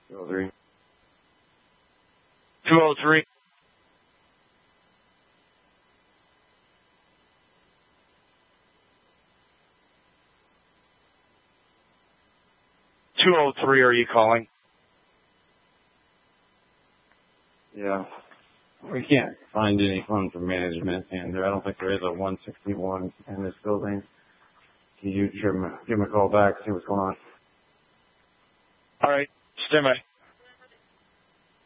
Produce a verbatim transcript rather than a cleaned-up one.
two oh three. two oh three. two oh three, are you calling? Yeah. We can't find any funds from management, and I don't think there is a one sixty-one in this building. Can you give him, give him a call back, see what's going on? All right. Stand by.